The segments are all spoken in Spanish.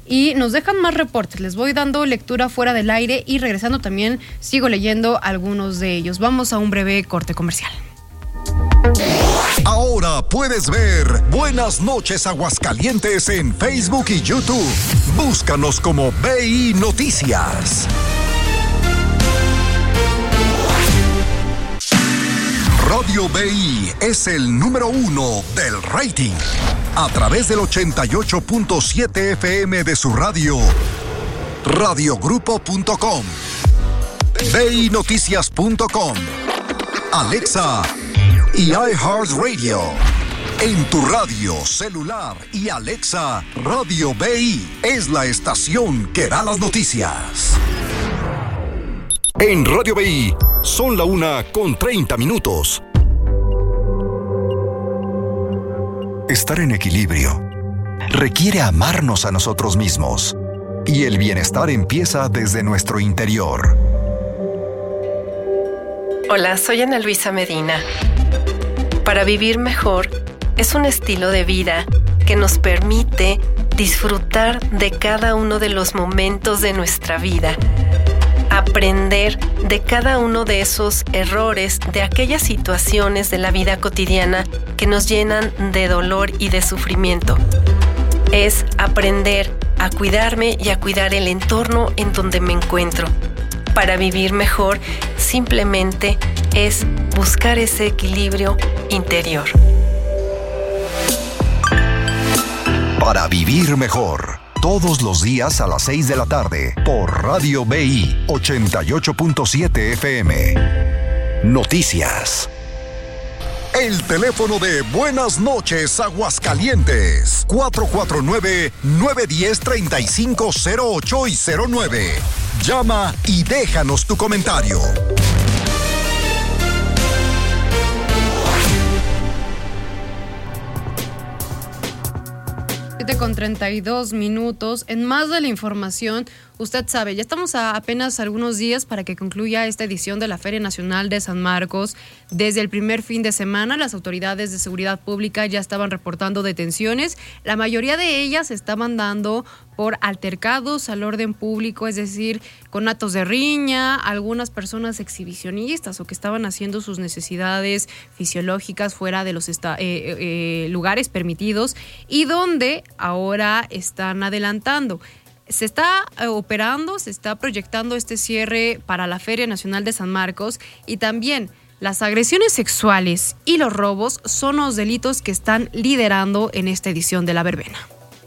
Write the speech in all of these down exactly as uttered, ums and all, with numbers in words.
y nos dejan más reportes. Les voy dando lectura fuera del aire y regresando también sigo leyendo algunos de ellos. Vamos a un breve corte comercial. Ahora puedes ver Buenas Noches Aguascalientes en Facebook y YouTube. Búscanos como B I Noticias. Radio B I es el número uno del rating. A través del ochenta y ocho punto siete F M de su radio, radiogrupo punto com, B I Noticias punto com, Alexa y iHeartRadio. En tu radio, celular y Alexa, Radio B I es la estación que da las noticias. En Radio B I son la una con treinta minutos. Estar en equilibrio requiere amarnos a nosotros mismos. Y el bienestar empieza desde nuestro interior. Hola, soy Ana Luisa Medina. Para vivir mejor es un estilo de vida que nos permite disfrutar de cada uno de los momentos de nuestra vida, aprender de cada uno de esos errores, de aquellas situaciones de la vida cotidiana que nos llenan de dolor y de sufrimiento. Es aprender a cuidarme y a cuidar el entorno en donde me encuentro. Para vivir mejor, simplemente es buscar ese equilibrio interior. Para vivir mejor, todos los días a las seis de la tarde, por Radio B I ochenta y ocho punto siete F M. Noticias. El teléfono de Buenas Noches Aguascalientes, cuatro cuatro nueve, nueve uno cero, tres cinco cero ocho y cero nueve. Llama y déjanos tu comentario. Con treinta y dos minutos. En más de la información, usted sabe, ya estamos a apenas algunos días para que concluya esta edición de la Feria Nacional de San Marcos. Desde el primer fin de semana, las autoridades de seguridad pública ya estaban reportando detenciones. La mayoría de ellas estaban dando por altercados al orden público, es decir, con actos de riña, algunas personas exhibicionistas o que estaban haciendo sus necesidades fisiológicas fuera de los esta- eh, eh, lugares permitidos, y donde ahora están adelantando. Se está eh, operando, se está proyectando este cierre para la Feria Nacional de San Marcos, y también las agresiones sexuales y los robos son los delitos que están liderando en esta edición de la verbena.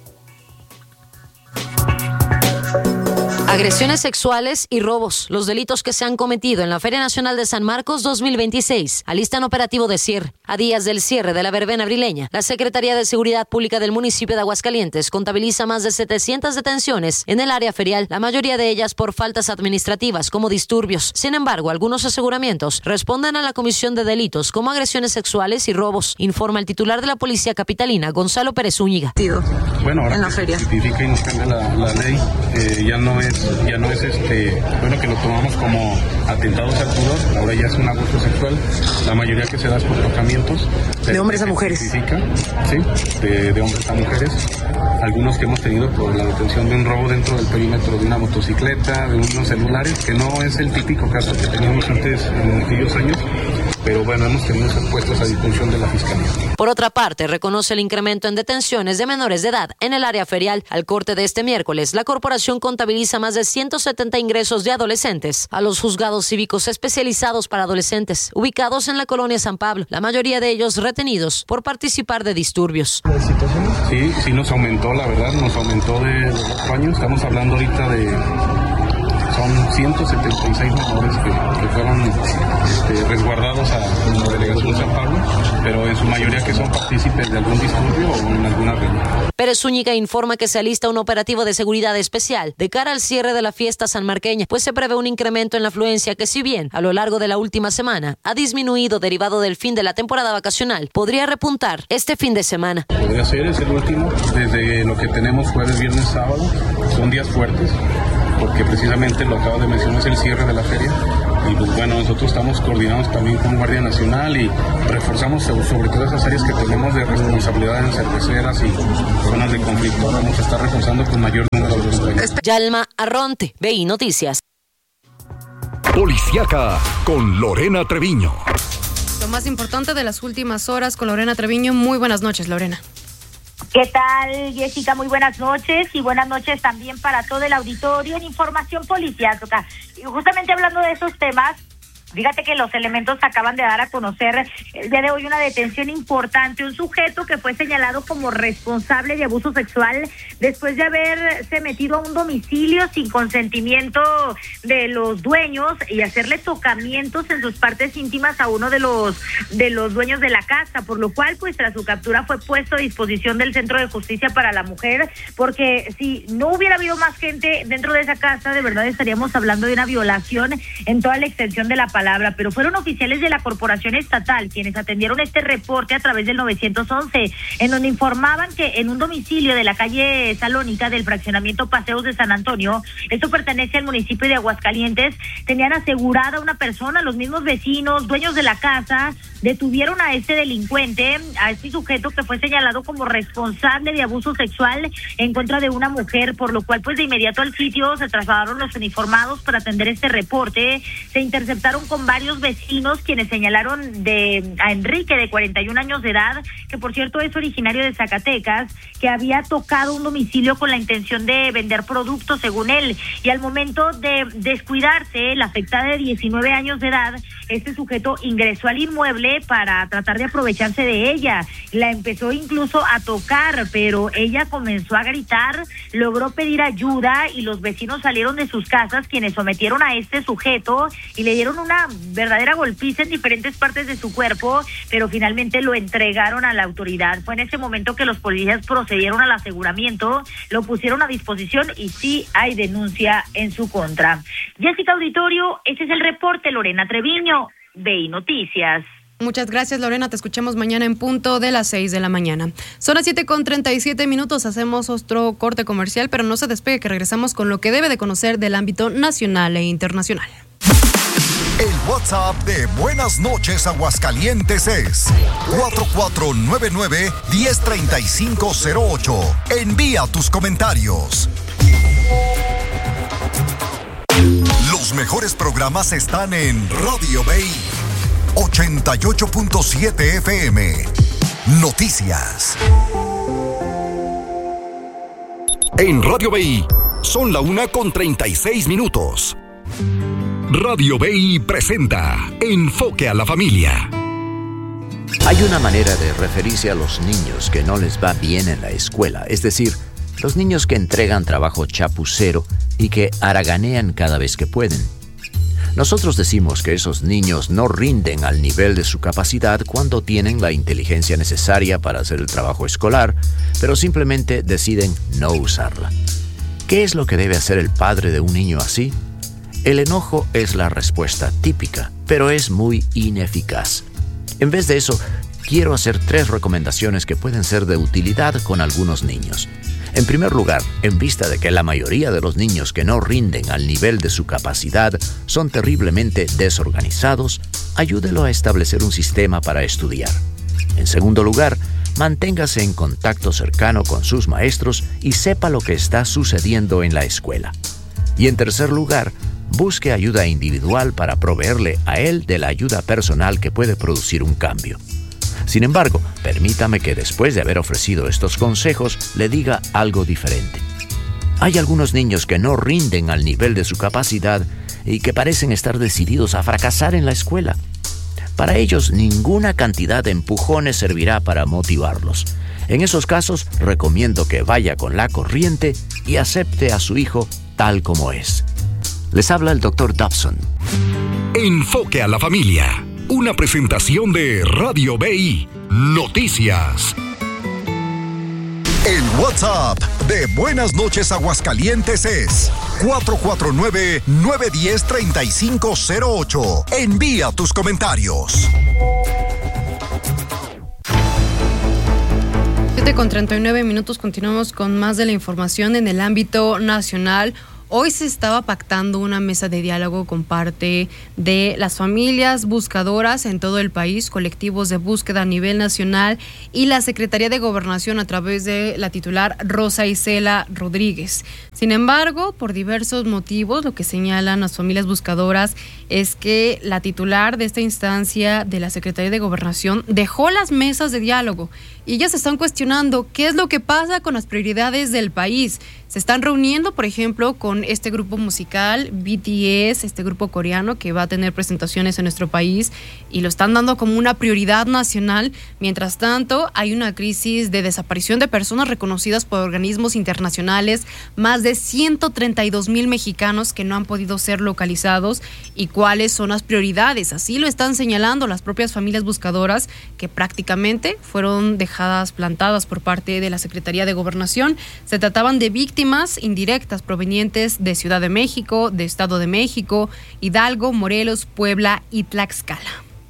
Agresiones sexuales y robos, los delitos que se han cometido en la Feria Nacional de San Marcos dos mil veintiséis. Alistan operativo de cierre. A días del cierre de la verbena abrileña, la Secretaría de Seguridad Pública del municipio de Aguascalientes contabiliza más de setecientas detenciones en el área ferial, la mayoría de ellas por faltas administrativas como disturbios. Sin embargo, algunos aseguramientos responden a la comisión de delitos como agresiones sexuales y robos, informa el titular de la Policía Capitalina, Gonzalo Pérez Zúñiga. Bueno, ahora en la feria se tipifica y nos cambia la, la ley, eh, ya no es ya no es este bueno que lo tomamos como atentados al pudor, ahora ya es un abuso sexual. La mayoría que se da es por tocamientos de hombres a mujeres, sí, de, de hombres a mujeres. Algunos que hemos tenido por la detención de un robo dentro del perímetro de una motocicleta, de unos celulares, que no es el típico caso que teníamos antes en aquellos años, pero bueno, hemos tenido puestos a disposición de la Fiscalía. Por otra parte, reconoce el incremento en detenciones de menores de edad en el área ferial. Al corte de este miércoles, la corporación contabiliza más de ciento setenta ingresos de adolescentes a los juzgados cívicos especializados para adolescentes, ubicados en la colonia San Pablo, la mayoría de ellos retenidos por participar de disturbios. Sí, sí nos aumentó, la verdad, nos aumentó de ocho años. Estamos hablando ahorita de... son ciento setenta y seis menores que, que fueron este, resguardados a la delegación San Pablo, pero en su mayoría que son partícipes de algún disturbio o en alguna reunión. Pérez Zúñiga informa que se alista un operativo de seguridad especial de cara al cierre de la fiesta sanmarqueña, pues se prevé un incremento en la afluencia que, si bien a lo largo de la última semana ha disminuido derivado del fin de la temporada vacacional, podría repuntar este fin de semana. Podría ser, es el último, desde lo que tenemos jueves, viernes, sábado, son días fuertes, porque precisamente lo acabo de mencionar, es el cierre de la feria. Y pues bueno, nosotros estamos coordinados también con Guardia Nacional y reforzamos sobre todo esas áreas que tenemos de responsabilidad en cerveceras y zonas de conflicto. Vamos a estar reforzando con mayor número Yalma Arronte, B I Noticias. Policiaca con Lorena Treviño. Lo más importante de las últimas horas con Lorena Treviño. Muy buenas noches, Lorena. ¿Qué tal, Jessica? Muy buenas noches y buenas noches también para todo el auditorio en Información Policiaca. Y justamente hablando de esos temas, fíjate que los elementos acaban de dar a conocer el día de hoy una detención importante, un sujeto que fue señalado como responsable de abuso sexual después de haberse metido a un domicilio sin consentimiento de los dueños y hacerle tocamientos en sus partes íntimas a uno de los de los dueños de la casa, por lo cual pues tras su captura fue puesto a disposición del Centro de Justicia para la Mujer, porque si no hubiera habido más gente dentro de esa casa, de verdad estaríamos hablando de una violación en toda la extensión de la palabra. palabra, pero fueron oficiales de la Corporación Estatal quienes atendieron este reporte a través del nueve once, en donde informaban que en un domicilio de la calle Salónica del fraccionamiento Paseos de San Antonio, esto pertenece al municipio de Aguascalientes, tenían asegurada a una persona, los mismos vecinos, dueños de la casa, detuvieron a este delincuente, a este sujeto que fue señalado como responsable de abuso sexual en contra de una mujer, por lo cual pues de inmediato al sitio se trasladaron los uniformados para atender este reporte. Se interceptaron con varios vecinos quienes señalaron de a Enrique, de cuarenta y un años de edad, que por cierto es originario de Zacatecas, que había tocado un domicilio con la intención de vender productos según él, y al momento de descuidarse, la afectada de diecinueve años de edad, este sujeto ingresó al inmueble para tratar de aprovecharse de ella, la empezó incluso a tocar, pero ella comenzó a gritar, logró pedir ayuda y los vecinos salieron de sus casas, quienes sometieron a este sujeto y le dieron una verdadera golpiza en diferentes partes de su cuerpo, pero finalmente lo entregaron a la autoridad. Fue en ese momento que los policías procedieron al aseguramiento, lo pusieron a disposición y sí hay denuncia en su contra. Jessica Auditorio, ese es el reporte. Lorena Treviño, B I Noticias. Muchas gracias, Lorena. Te escuchamos mañana en punto de las seis de la mañana. Son las siete con treinta y siete minutos. Hacemos otro corte comercial, pero no se despegue, que regresamos con lo que debe de conocer del ámbito nacional e internacional. El WhatsApp de Buenas Noches Aguascalientes es cuatro cuatro nueve nueve, uno cero tres cinco cero ocho. Envía tus comentarios. Los mejores programas están en Radio B I ochenta y ocho punto siete F M. Noticias. En Radio B I son la una con treinta y seis minutos. Radio B I presenta Enfoque a la Familia. Hay una manera de referirse a los niños que no les va bien en la escuela, es decir, los niños que entregan trabajo chapucero y que haraganean cada vez que pueden. Nosotros decimos que esos niños no rinden al nivel de su capacidad cuando tienen la inteligencia necesaria para hacer el trabajo escolar, pero simplemente deciden no usarla. ¿Qué es lo que debe hacer el padre de un niño así? El enojo es la respuesta típica, pero es muy ineficaz. En vez de eso, quiero hacer tres recomendaciones que pueden ser de utilidad con algunos niños. En primer lugar, en vista de que la mayoría de los niños que no rinden al nivel de su capacidad son terriblemente desorganizados, ayúdelo a establecer un sistema para estudiar. En segundo lugar, manténgase en contacto cercano con sus maestros y sepa lo que está sucediendo en la escuela. Y en tercer lugar, busque ayuda individual para proveerle a él de la ayuda personal que puede producir un cambio. Sin embargo, permítame que después de haber ofrecido estos consejos, le diga algo diferente. Hay algunos niños que no rinden al nivel de su capacidad y que parecen estar decididos a fracasar en la escuela. Para ellos, ninguna cantidad de empujones servirá para motivarlos. En esos casos, recomiendo que vaya con la corriente y acepte a su hijo tal como es. Les habla el doctor Dobson. Enfoque a la familia. Una presentación de Radio B I Noticias. El WhatsApp de Buenas Noches Aguascalientes es cuatro cuatro nueve, nueve uno cero, tres cinco cero ocho. Envía tus comentarios. siete con treinta y nueve minutos. Continuamos con más de la información en el ámbito nacional. Hoy se estaba pactando una mesa de diálogo con parte de las familias buscadoras en todo el país, colectivos de búsqueda a nivel nacional y la Secretaría de Gobernación a través de la titular Rosa Isela Rodríguez. Sin embargo, por diversos motivos, lo que señalan las familias buscadoras es que la titular de esta instancia de la Secretaría de Gobernación dejó las mesas de diálogo y ellas se están cuestionando qué es lo que pasa con las prioridades del país. Se están reuniendo, por ejemplo, con este grupo musical B T S, este grupo coreano que va a tener presentaciones en nuestro país y lo están dando como una prioridad nacional. Mientras tanto, hay una crisis de desaparición de personas reconocidas por organismos internacionales, más de ciento treinta y dos mil mexicanos que no han podido ser localizados. ¿Y cuáles son las prioridades? Así lo están señalando las propias familias buscadoras, que prácticamente fueron dejadas plantadas por parte de la Secretaría de Gobernación. Se trataban de víctimas indirectas provenientes de Ciudad de México, de Estado de México, Hidalgo, Morelos, Puebla y Tlaxcala.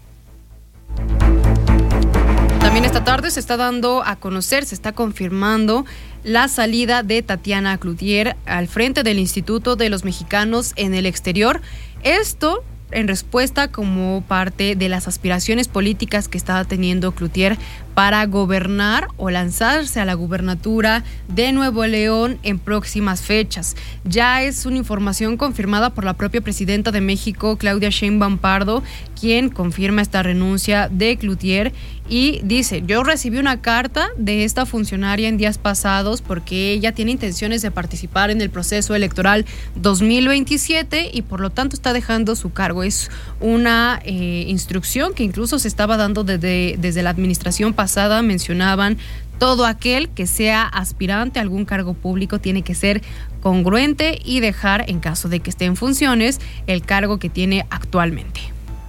También esta tarde se está dando a conocer, se está confirmando la salida de Tatiana Cloutier al frente del Instituto de los Mexicanos en el Exterior. Esto en respuesta como parte de las aspiraciones políticas que estaba teniendo Cloutier para gobernar o lanzarse a la gubernatura de Nuevo León en próximas fechas. Ya es una información confirmada por la propia presidenta de México, Claudia Sheinbaum Pardo, quien confirma esta renuncia de Cloutier y dice: yo recibí una carta de esta funcionaria en días pasados porque ella tiene intenciones de participar en el proceso electoral dos mil veintisiete y por lo tanto está dejando su cargo. Es una eh, instrucción que incluso se estaba dando desde, desde la administración pasada. Mencionaban: todo aquel que sea aspirante a algún cargo público tiene que ser congruente y dejar, en caso de que esté en funciones, el cargo que tiene actualmente.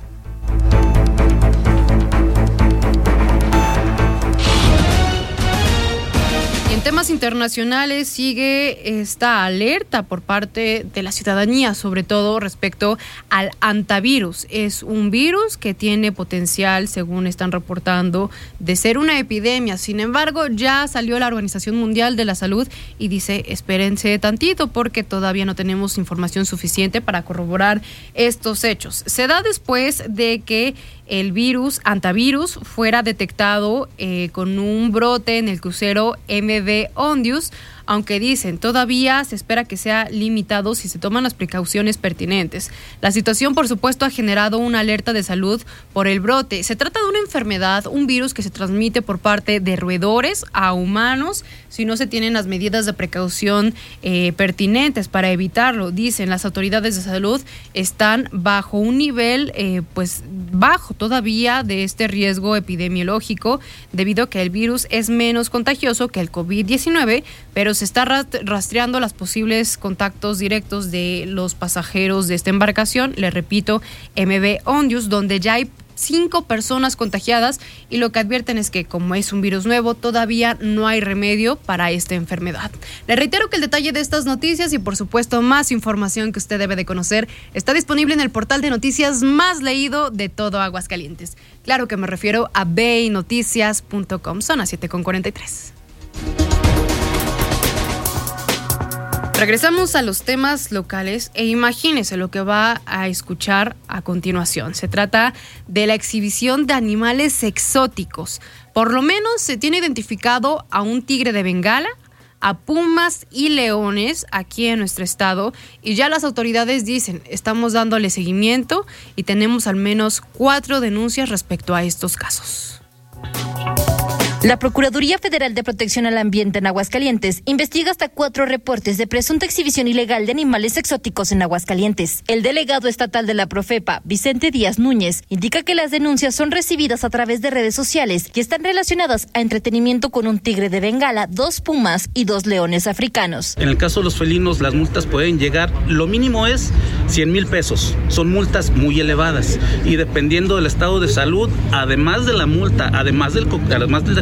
En temas internacionales sigue esta alerta por parte de la ciudadanía, sobre todo respecto al hantavirus. Es un virus que tiene potencial, según están reportando, de ser una epidemia. Sin embargo, ya salió la Organización Mundial de la Salud y dice: espérense tantito porque todavía no tenemos información suficiente para corroborar estos hechos. Se da después de que el virus, hantavirus, fuera detectado eh, con un brote en el crucero M V Ondius, aunque dicen todavía se espera que sea limitado si se toman las precauciones pertinentes. La situación, por supuesto, ha generado una alerta de salud por el brote. Se trata de una enfermedad, un virus que se transmite por parte de roedores a humanos si no se tienen las medidas de precaución eh, pertinentes para evitarlo. Dicen las autoridades de salud están bajo un nivel eh, pues bajo todavía de este riesgo epidemiológico debido a que el virus es menos contagioso que el COVID diecinueve, pero se está rastreando los posibles contactos directos de los pasajeros de esta embarcación, le repito, M V Ondius, donde ya hay cinco personas contagiadas y lo que advierten es que como es un virus nuevo, todavía no hay remedio para esta enfermedad. Le reitero que el detalle de estas noticias y por supuesto más información que usted debe de conocer está disponible en el portal de noticias más leído de todo Aguascalientes. Claro que me refiero a b i noticias punto com. Son las siete con cuarenta y tres. Regresamos a los temas locales e imagínese lo que va a escuchar a continuación. Se trata de la exhibición de animales exóticos. Por lo menos se tiene identificado a un tigre de Bengala, a pumas y leones aquí en nuestro estado y ya las autoridades dicen, estamos dándole seguimiento y tenemos al menos cuatro denuncias respecto a estos casos. La Procuraduría Federal de Protección al Ambiente en Aguascalientes investiga hasta cuatro reportes de presunta exhibición ilegal de animales exóticos en Aguascalientes. El delegado estatal de la Profepa, Vicente Díaz Núñez, indica que las denuncias son recibidas a través de redes sociales y están relacionadas a entretenimiento con un tigre de Bengala, dos pumas y dos leones africanos. En el caso de los felinos, las multas pueden llegar, lo mínimo es cien mil pesos. Son multas muy elevadas y dependiendo del estado de salud, además de la multa, además del, además del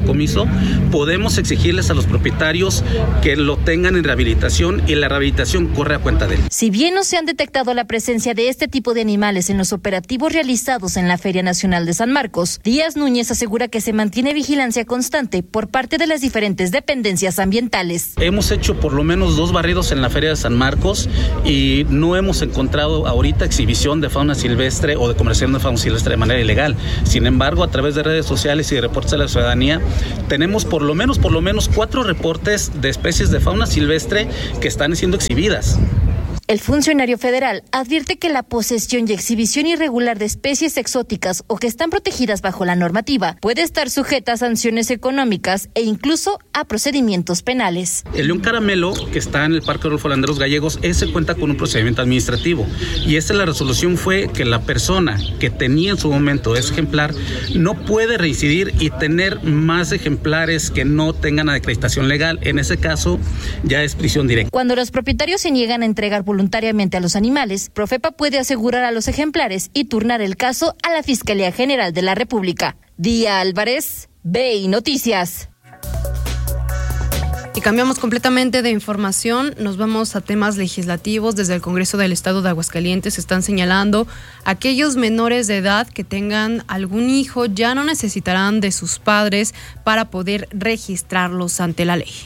fideicomiso, podemos exigirles a los propietarios que lo tengan en rehabilitación y la rehabilitación corre a cuenta de él. Si bien no se han detectado la presencia de este tipo de animales en los operativos realizados en la Feria Nacional de San Marcos, Díaz Núñez asegura que se mantiene vigilancia constante por parte de las diferentes dependencias ambientales. Hemos hecho por lo menos dos barridos en la Feria de San Marcos y no hemos encontrado ahorita exhibición de fauna silvestre o de comercialización de fauna silvestre de manera ilegal. Sin embargo, a través de redes sociales y de reportes de la ciudadanía, tenemos por lo menos, por lo menos cuatro reportes de especies de fauna silvestre que están siendo exhibidas. El funcionario federal advierte que la posesión y exhibición irregular de especies exóticas o que están protegidas bajo la normativa puede estar sujeta a sanciones económicas e incluso a procedimientos penales. El león caramelo, que está en el Parque Rodolfo Landeros Gallegos, ese cuenta con un procedimiento administrativo y esa la resolución fue que la persona que tenía en su momento ese ejemplar no puede reincidir y tener más ejemplares que no tengan acreditación legal. En ese caso ya es prisión directa. Cuando los propietarios se niegan a entregar voluntariamente a los animales, Profepa puede asegurar a los ejemplares y turnar el caso a la Fiscalía General de la República. Día Álvarez, B I Noticias. Y cambiamos completamente de información, nos vamos a temas legislativos. Desde el Congreso del Estado de Aguascalientes están señalando aquellos menores de edad que tengan algún hijo ya no necesitarán de sus padres para poder registrarlos ante la ley.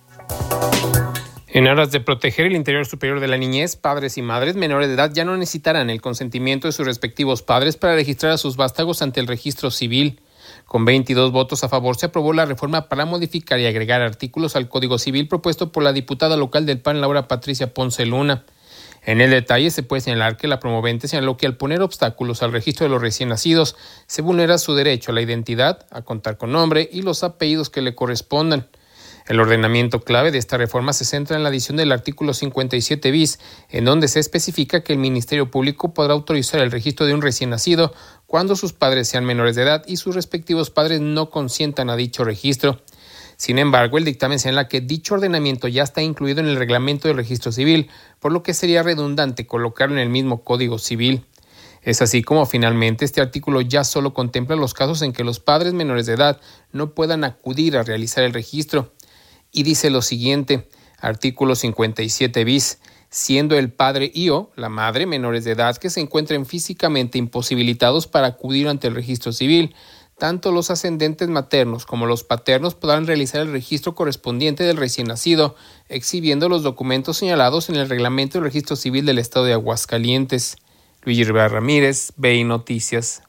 En aras de proteger el interior superior de la niñez, padres y madres menores de edad ya no necesitarán el consentimiento de sus respectivos padres para registrar a sus vástagos ante el registro civil. Con veintidós votos a favor se aprobó la reforma para modificar y agregar artículos al Código Civil propuesto por la diputada local del P A N, Laura Patricia Ponce Luna. En el detalle se puede señalar que la promovente señaló que al poner obstáculos al registro de los recién nacidos se vulnera su derecho a la identidad, a contar con nombre y los apellidos que le correspondan. El ordenamiento clave de esta reforma se centra en la adición del artículo cincuenta y siete bis, en donde se especifica que el Ministerio Público podrá autorizar el registro de un recién nacido cuando sus padres sean menores de edad y sus respectivos padres no consientan a dicho registro. Sin embargo, el dictamen señala que dicho ordenamiento ya está incluido en el reglamento del registro civil, por lo que sería redundante colocarlo en el mismo Código Civil. Es así como finalmente este artículo ya solo contempla los casos en que los padres menores de edad no puedan acudir a realizar el registro. Y dice lo siguiente, artículo cincuenta y siete bis, siendo el padre y o la madre menores de edad que se encuentren físicamente imposibilitados para acudir ante el registro civil, tanto los ascendentes maternos como los paternos podrán realizar el registro correspondiente del recién nacido, exhibiendo los documentos señalados en el reglamento del registro civil del Estado de Aguascalientes. Luis Rivera Ramírez, B I Noticias.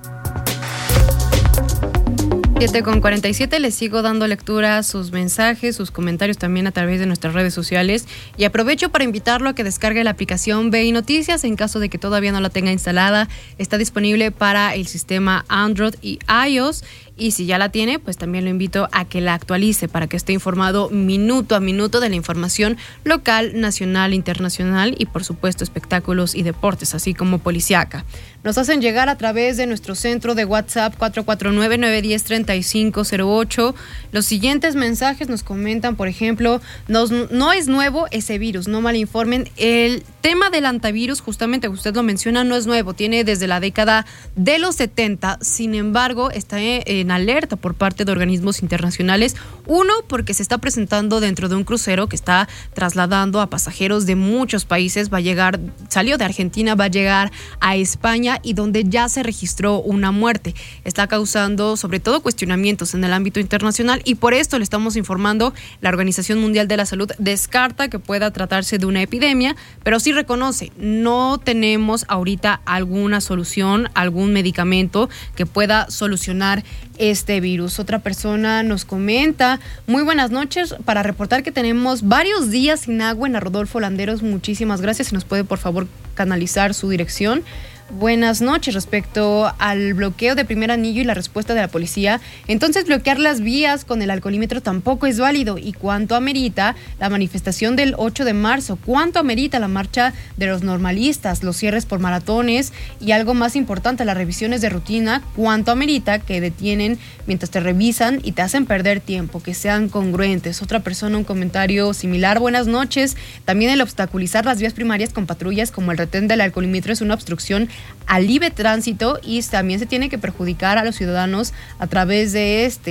siete con cuarenta y siete, les sigo dando lectura a sus mensajes, sus comentarios también a través de nuestras redes sociales y aprovecho para invitarlo a que descargue la aplicación B I Noticias en caso de que todavía no la tenga instalada. Está disponible para el sistema Android y iOS y si ya la tiene, pues también lo invito a que la actualice para que esté informado minuto a minuto de la información local, nacional, internacional y por supuesto espectáculos y deportes, así como policíaca. Nos hacen llegar a través de nuestro centro de WhatsApp cuatro cuatro nueve, nueve uno cero, tres cinco cero ocho. Los siguientes mensajes nos comentan, por ejemplo, nos, no es nuevo ese virus, no malinformen. El tema del antivirus, justamente usted lo menciona, no es nuevo, tiene desde la década de los setenta, sin embargo, está en alerta por parte de organismos internacionales. Uno, porque se está presentando dentro de un crucero que está trasladando a pasajeros de muchos países, va a llegar, salió de Argentina, va a llegar a España y donde ya se registró una muerte. Está causando sobre todo cuestionamientos en el ámbito internacional y por esto le estamos informando, la Organización Mundial de la Salud descarta que pueda tratarse de una epidemia, pero sí reconoce, no tenemos ahorita alguna solución, algún medicamento que pueda solucionar este virus. Otra persona nos comenta, muy buenas noches, para reportar que tenemos varios días sin agua en la Rodolfo Landeros. Muchísimas gracias, si nos puede por favor canalizar su dirección. Buenas noches. Respecto al bloqueo de primer anillo y la respuesta de la policía, entonces bloquear las vías con el alcoholímetro tampoco es válido. ¿Y cuánto amerita la manifestación del ocho de marzo? ¿Cuánto amerita la marcha de los normalistas, los cierres por maratones y algo más importante, las revisiones de rutina? ¿Cuánto amerita que detienen mientras te revisan y te hacen perder tiempo? Que sean congruentes. Otra persona, un comentario similar. Buenas noches. También el obstaculizar las vías primarias con patrullas como el retén del alcoholímetro es una obstrucción al libre tránsito y también se tiene que perjudicar a los ciudadanos a través de este.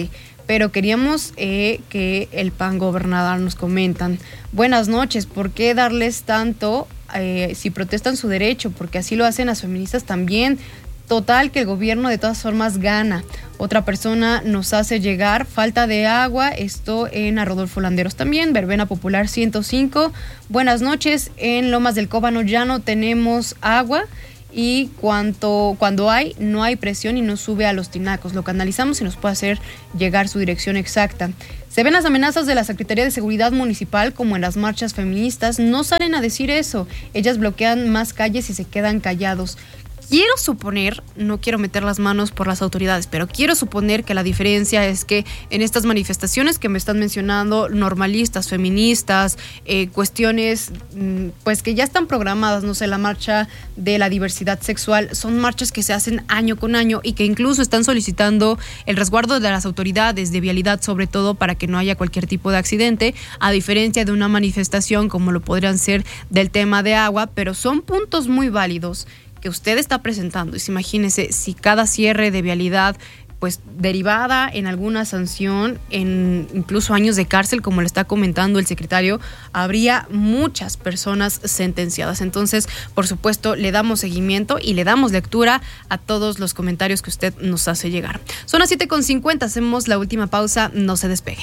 pero queríamos eh, que el P A N gobernador nos comentan. Buenas noches, ¿por qué darles tanto eh, si protestan su derecho? Porque así lo hacen las feministas también. Total, que el gobierno de todas formas gana. Otra persona nos hace llegar falta de agua, esto en a Rodolfo Landeros también, Verbena Popular ciento cinco. Buenas noches, en Lomas del Cóbano ya no tenemos agua y cuanto, cuando hay, no hay presión y no sube a los tinacos. Lo canalizamos y nos puede hacer llegar su dirección exacta. Se ven las amenazas de la Secretaría de Seguridad Municipal como en las marchas feministas. No salen a decir eso. Ellas bloquean más calles y se quedan callados. Quiero suponer, no quiero meter las manos por las autoridades, pero quiero suponer que la diferencia es que en estas manifestaciones que me están mencionando, normalistas, feministas, eh, cuestiones pues que ya están programadas, no sé, la marcha de la diversidad sexual, son marchas que se hacen año con año y que incluso están solicitando el resguardo de las autoridades de vialidad, sobre todo para que no haya cualquier tipo de accidente, a diferencia de una manifestación como lo podrían ser del tema de agua, pero son puntos muy válidos que usted está presentando. Y imagínese si cada cierre de vialidad pues derivada en alguna sanción, en incluso años de cárcel, como le está comentando el secretario, habría muchas personas sentenciadas. Entonces, por supuesto, le damos seguimiento y le damos lectura a todos los comentarios que usted nos hace llegar. Son las siete con cincuenta, hacemos la última pausa, no se despegue.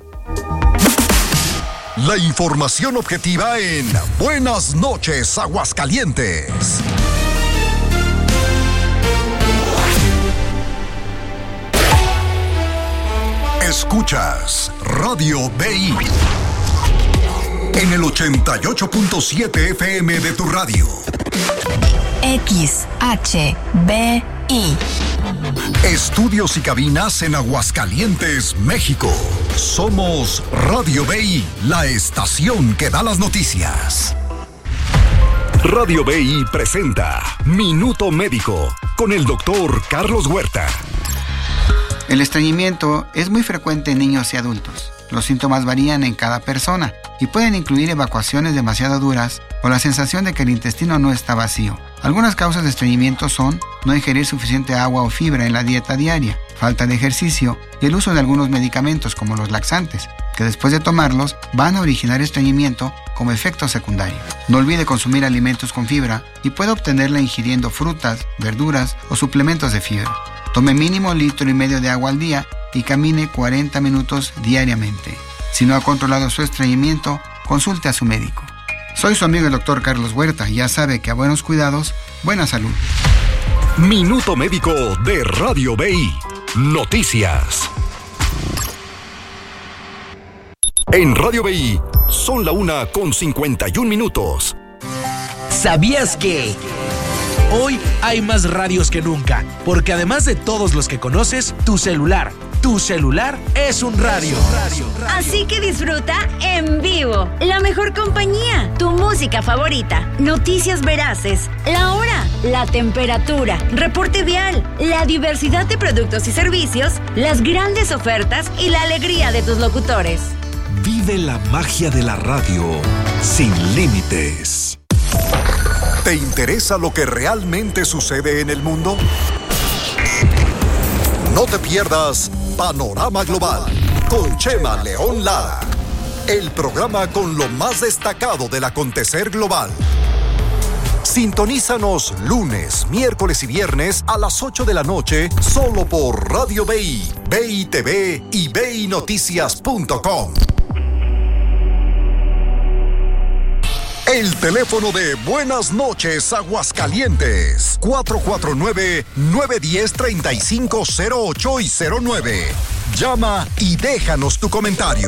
La información objetiva en Buenas noches, Aguascalientes. Escuchas Radio B I en el ochenta y ocho punto siete F M de tu radio. X H B I. Estudios y cabinas en Aguascalientes, México. Somos Radio B I, la estación que da las noticias. Radio B I presenta Minuto Médico con el doctor Carlos Huerta. El estreñimiento es muy frecuente en niños y adultos. Los síntomas varían en cada persona y pueden incluir evacuaciones demasiado duras o la sensación de que el intestino no está vacío. Algunas causas de estreñimiento son no ingerir suficiente agua o fibra en la dieta diaria, falta de ejercicio y el uso de algunos medicamentos como los laxantes, que después de tomarlos van a originar estreñimiento como efecto secundario. No olvide consumir alimentos con fibra y puede obtenerla ingiriendo frutas, verduras o suplementos de fibra. Tome mínimo litro y medio de agua al día y camine cuarenta minutos diariamente. Si no ha controlado su estreñimiento, consulte a su médico. Soy su amigo el doctor Carlos Huerta y ya sabe que a buenos cuidados, buena salud. Minuto Médico de Radio B I. Noticias. En Radio B I son la una con cincuenta y un minutos. ¿Sabías que hoy hay más radios que nunca? Porque además de todos los que conoces, tu celular, tu celular es un radio. Así que disfruta en vivo la mejor compañía, tu música favorita, noticias veraces, la hora, la temperatura, reporte vial, la diversidad de productos y servicios, las grandes ofertas y la alegría de tus locutores. Vive la magia de la radio sin límites. ¿Te interesa lo que realmente sucede en el mundo? No te pierdas Panorama Global con Chema León Lara, el programa con lo más destacado del acontecer global. Sintonízanos lunes, miércoles y viernes a las ocho de la noche solo por Radio B I, B I T V y B I Noticias punto com. El teléfono de Buenas noches, Aguascalientes, cuatro cuatro nueve, nueve uno cero, tres cinco cero ocho y cero nueve. Llama y déjanos tu comentario.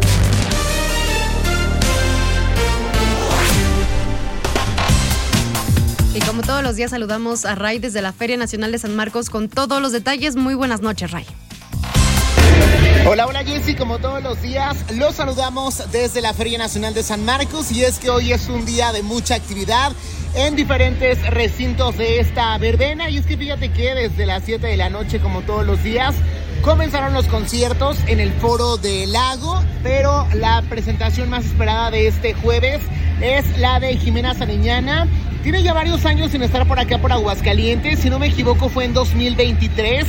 Y como todos los días saludamos a Ray desde la Feria Nacional de San Marcos con todos los detalles. Muy buenas noches, Ray. Hola, hola Jessy, como todos los días, los saludamos desde la Feria Nacional de San Marcos y es que hoy es un día de mucha actividad en diferentes recintos de esta verbena y es que fíjate que desde las siete de la noche, como todos los días, comenzaron los conciertos en el Foro del Lago, pero la presentación más esperada de este jueves es la de Jimena Sariñana. Tiene ya varios años sin estar por acá por Aguascalientes, si no me equivoco fue en dos mil veintitrés.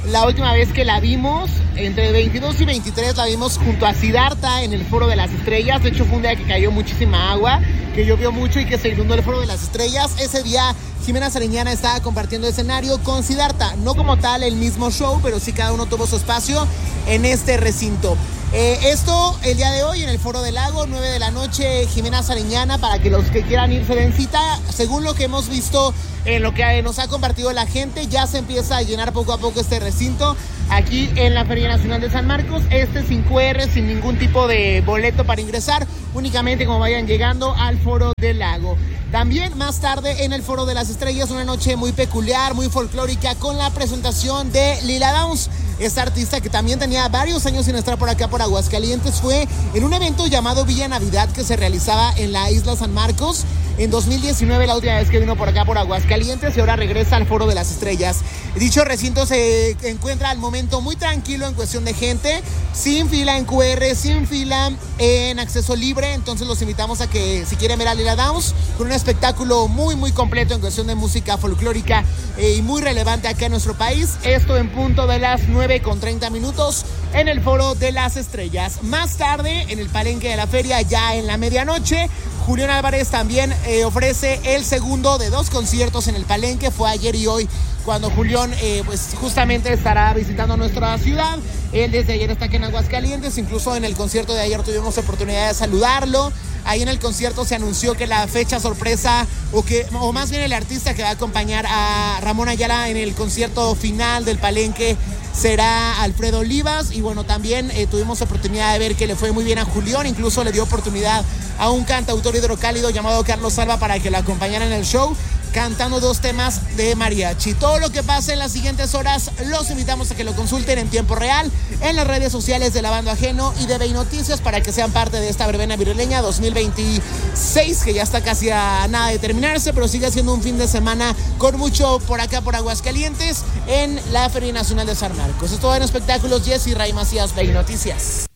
La última vez que la vimos, entre veintidós y veintitrés, la vimos junto a Siddhartha en el Foro de las Estrellas. De hecho, fue un día que cayó muchísima agua, que llovió mucho y que se inundó el Foro de las Estrellas. Ese día Jimena Sariñana estaba compartiendo escenario con Siddhartha. No como tal el mismo show, pero sí cada uno tuvo su espacio en este recinto. Eh, esto el día de hoy en el Foro del Lago, nueve de la noche, Jimena Sariñana, para que los que quieran ir se den cita. Según lo que hemos visto en lo que nos ha compartido la gente, ya se empieza a llenar poco a poco este recinto aquí en la Feria Nacional de San Marcos. Este sin cu erre, sin ningún tipo de boleto para ingresar, únicamente como vayan llegando al Foro del Lago. También más tarde en el Foro de las Estrellas, una noche muy peculiar, muy folclórica, con la presentación de Lila Downs. Esta artista que también tenía varios años sin estar por acá por Aguascalientes, fue en un evento llamado Villa Navidad que se realizaba en la isla San Marcos en dos mil diecinueve, la última vez que vino por acá por Aguascalientes, y ahora regresa al Foro de las Estrellas. Dicho recinto se encuentra al momento muy tranquilo en cuestión de gente, sin fila en cu erre, sin fila en acceso libre. Entonces los invitamos a que, si quieren ver a Lila Downs, con un espectáculo muy muy completo en cuestión de música folclórica eh, y muy relevante acá en nuestro país. Esto en punto de las nueve con treinta minutos en el Foro de las Estrellas. Más tarde en el palenque de la feria, ya en la medianoche, Julián Álvarez también eh, ofrece el segundo de dos conciertos en el palenque. Fue ayer y hoy cuando Julián eh, pues justamente estará visitando nuestra ciudad. Él desde ayer está aquí en Aguascalientes. Incluso en el concierto de ayer tuvimos oportunidad de saludarlo. Ahí en el concierto se anunció que la fecha sorpresa, o que o más bien el artista que va a acompañar a Ramón Ayala en el concierto final del palenque, será Alfredo Olivas. Y bueno, también eh, tuvimos oportunidad de ver que le fue muy bien a Julián. Incluso le dio oportunidad a un cantautor hidrocálido llamado Carlos Salva para que lo acompañara en el show, cantando dos temas de mariachi. Todo lo que pase en las siguientes horas los invitamos a que lo consulten en tiempo real en las redes sociales de Lavando Ajeno y de B I Noticias, para que sean parte de esta verbena viruleña dos mil veintiséis, que ya está casi a nada de terminarse, pero sigue siendo un fin de semana con mucho por acá por Aguascalientes en la Feria Nacional de San Marcos. Es todo en espectáculos. Jessy, Ray Macías, B I Noticias.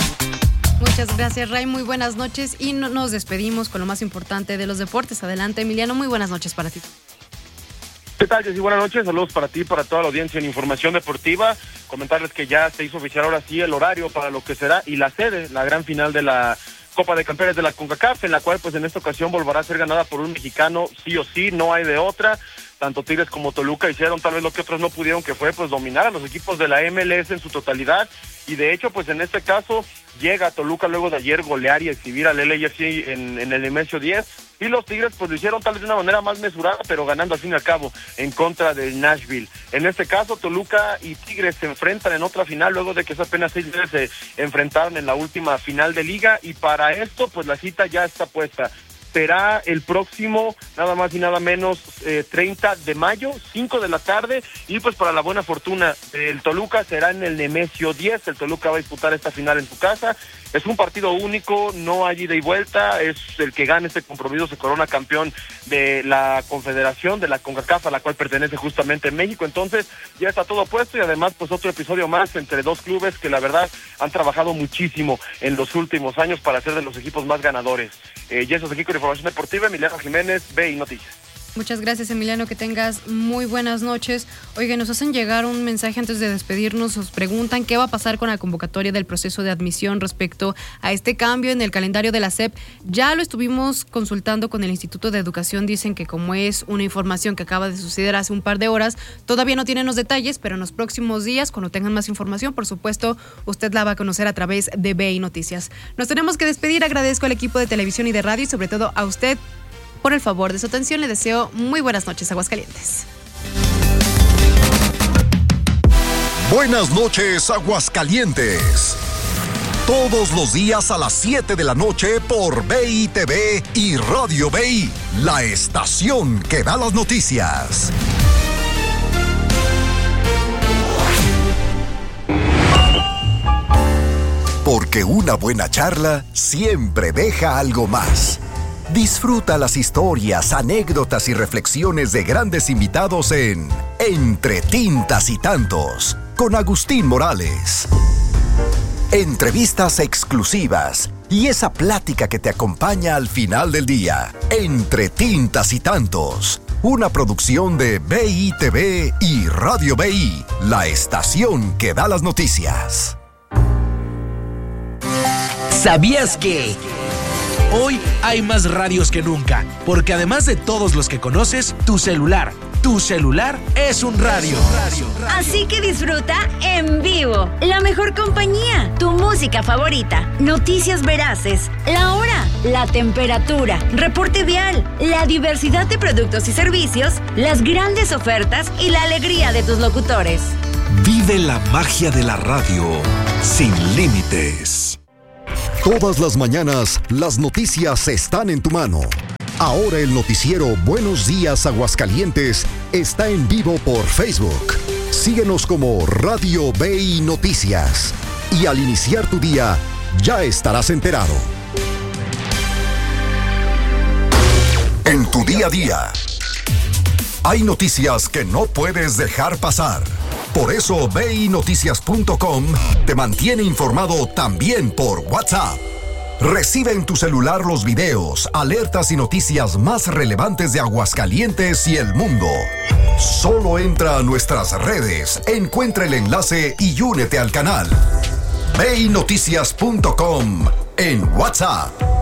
Muchas gracias, Ray. Muy buenas noches y no, nos despedimos con lo más importante de los deportes. Adelante, Emiliano. Muy buenas noches para ti. ¿Qué tal, Jessy? Buenas noches. Saludos para ti, para toda la audiencia en Información Deportiva. Comentarles que ya se hizo oficial ahora sí el horario para lo que será y la sede, la gran final de la Copa de Campeones de la CONCACAF, en la cual pues en esta ocasión volverá a ser ganada por un mexicano sí o sí, no hay de otra. Tanto Tigres como Toluca hicieron tal vez lo que otros no pudieron, que fue pues dominar a los equipos de la M L S en su totalidad, y de hecho pues en este caso llega Toluca luego de ayer golear y exhibir al L A F C en, en el Nemesio diez, y los Tigres pues lo hicieron tal vez de una manera más mesurada, pero ganando al fin y al cabo en contra del Nashville. En este caso Toluca y Tigres se enfrentan en otra final luego de que hace apenas seis veces se enfrentaron en la última final de liga, y para esto pues la cita ya está puesta. Será el próximo, nada más y nada menos, eh, treinta de mayo, cinco de la tarde, y pues para la buena fortuna del Toluca será en el Nemesio diez. El Toluca va a disputar esta final en su casa. Es un partido único, no hay ida y vuelta, es el que gane este compromiso se corona campeón de la Confederación, de la CONCACAF, a la cual pertenece justamente México. Entonces ya está todo puesto, y además pues otro episodio más entre dos clubes que la verdad han trabajado muchísimo en los últimos años para ser de los equipos más ganadores. Eh, y eso es aquí con Información Deportiva. Emiliano Jiménez, B I Noticias. Muchas gracias, Emiliano, que tengas muy buenas noches. Oiga, nos hacen llegar un mensaje antes de despedirnos. Nos preguntan qué va a pasar con la convocatoria del proceso de admisión respecto a este cambio en el calendario de la S E P. Ya lo estuvimos consultando con el Instituto de Educación. Dicen que como es una información que acaba de suceder hace un par de horas, todavía no tienen los detalles, pero en los próximos días, cuando tengan más información, por supuesto, usted la va a conocer a través de B I Noticias. Nos tenemos que despedir. Agradezco al equipo de televisión y de radio, y sobre todo a usted por el favor de su atención. Le deseo muy buenas noches, Aguascalientes. Buenas noches, Aguascalientes. Todos los días a las siete de la noche por B I T V y Radio B I, la estación que da las noticias. Porque una buena charla siempre deja algo más. Disfruta las historias, anécdotas y reflexiones de grandes invitados en Entre Tintas y Tantos, con Agustín Morales. Entrevistas exclusivas y esa plática que te acompaña al final del día. Entre Tintas y Tantos, una producción de B I T V y Radio B I, la estación que da las noticias. ¿Sabías que? Hoy hay más radios que nunca, porque además de todos los que conoces, tu celular, tu celular es un radio. Así que disfruta en vivo la mejor compañía, tu música favorita, noticias veraces, la hora, la temperatura, reporte vial, la diversidad de productos y servicios, las grandes ofertas y la alegría de tus locutores. Vive la magia de la radio sin límites. Todas las mañanas, las noticias están en tu mano. Ahora el noticiero Buenos Días Aguascalientes está en vivo por Facebook. Síguenos como Radio B I Noticias. Y al iniciar tu día, ya estarás enterado. En tu día a día, hay noticias que no puedes dejar pasar. Por eso B I Noticias punto com te mantiene informado también por WhatsApp. Recibe en tu celular los videos, alertas y noticias más relevantes de Aguascalientes y el mundo. Solo entra a nuestras redes, encuentra el enlace y únete al canal. B I Noticias punto com en WhatsApp.